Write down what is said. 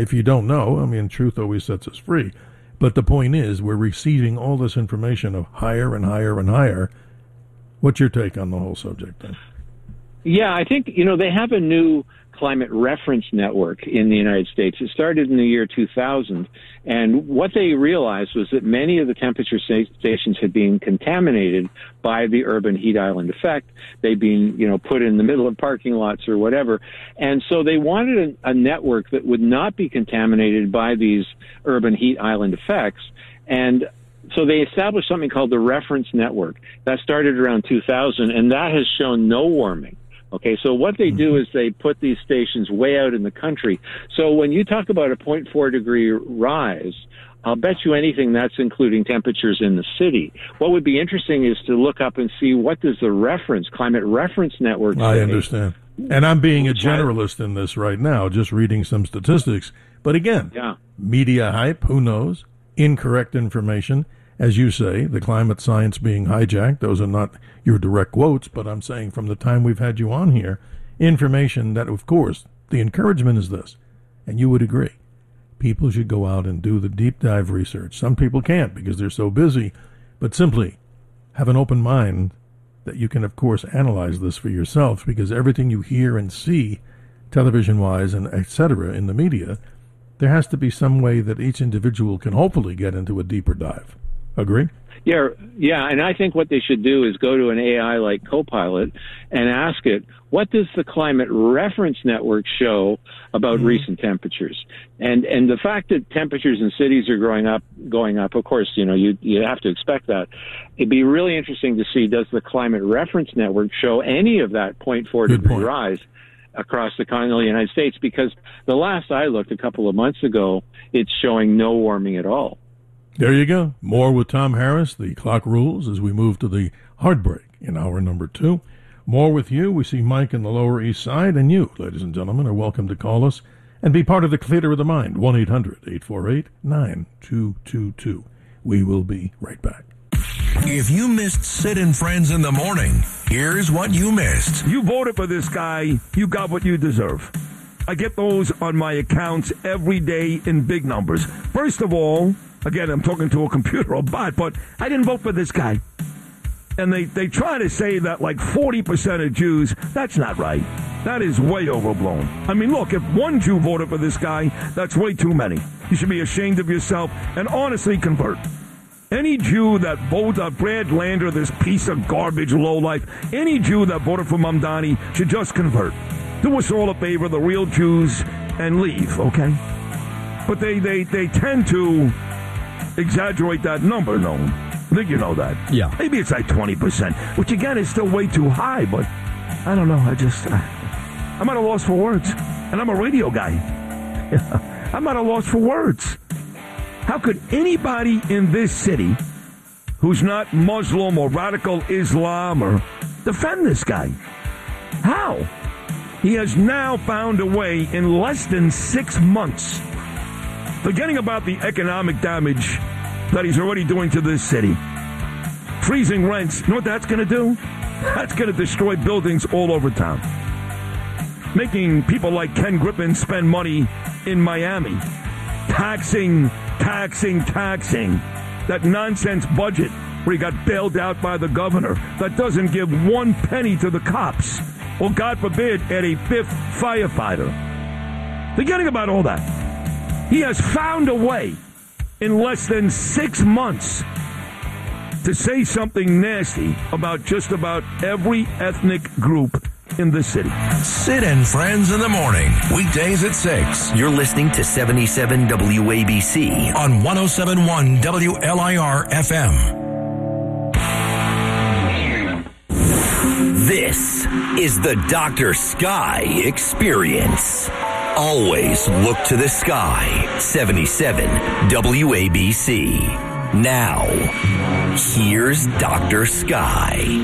If you don't know, I mean, truth always sets us free. But the point is, we're receiving all this information of higher and higher and higher. What's your take on the whole subject then? Yeah, I think, they have a new climate reference network in the United States. It started in the year 2000, and what they realized was that many of the temperature stations had been contaminated by the urban heat island effect. They'd been, put in the middle of parking lots or whatever. And so they wanted a network that would not be contaminated by these urban heat island effects. And so they established something called the reference network. That started around 2000, and that has shown no warming. Okay, so what they do is they put these stations way out in the country. So when you talk about a 0.4 degree rise, I'll bet you anything that's including temperatures in the city. What would be interesting is to look up and see what does the climate reference network say. I understand. And I'm being a generalist in this right now, just reading some statistics. But again, media hype, who knows? Incorrect information. As you say, the climate science being hijacked, those are not your direct quotes, but I'm saying from the time we've had you on here, information that, of course, the encouragement is this, and you would agree, people should go out and do the deep dive research. Some people can't because they're so busy, but simply have an open mind that you can, of course, analyze this for yourself, because everything you hear and see, television-wise and et cetera, in the media, there has to be some way that each individual can hopefully get into a deeper dive. Agree? Yeah, and I think what they should do is go to an AI like Copilot and ask it, what does the climate reference network show about recent temperatures? And the fact that temperatures in cities are going up, of course, you have to expect that. It'd be really interesting to see, does the climate reference network show any of that 0.4 degree rise across the continental United States? Because the last I looked a couple of months ago, it's showing no warming at all. There you go. More with Tom Harris. The clock rules as we move to the hard break in hour number 2. More with you. We see Mike in the Lower East Side, and you, ladies and gentlemen, are welcome to call us and be part of the Theater of the Mind. 1-800-848-9222. We will be right back. If you missed Sid and Friends in the morning, here's what you missed. You voted for this guy. You got what you deserve. I get those on my accounts every day in big numbers. First of all, again, I'm talking to a computer or bot, but I didn't vote for this guy. And they try to say that like 40% of Jews, that's not right. That is way overblown. I mean, look, if one Jew voted for this guy, that's way too many. You should be ashamed of yourself and honestly convert. Any Jew that voted Brad Lander, this piece of garbage lowlife, any Jew that voted for Mamdani should just convert. Do us all a favor, the real Jews, and leave, okay? But they tend to exaggerate that number, no? I think you know that. Yeah. Maybe it's like 20%, which again is still way too high, but I don't know. I'm at a loss for words. And I'm a radio guy. I'm at a loss for words. How could anybody in this city who's not Muslim or radical Islam or defend this guy? How? He has now found a way in less than 6 months, forgetting about the economic damage that he's already doing to this city. Freezing rents, you know what that's going to do? That's going to destroy buildings all over town. Making people like Ken Griffin spend money in Miami. Taxing. That nonsense budget where he got bailed out by the governor that doesn't give one penny to the cops. Or, God forbid, add a 5th firefighter. Forgetting about all that. He has found a way in less than 6 months to say something nasty about just about every ethnic group in the city. Sid and Friends in the morning, weekdays at 6. You're listening to 77 WABC on 107.1 WLIR FM. This is the Dr. Sky Experience. Always look to the sky. 77 WABC. Now, here's Dr. Sky.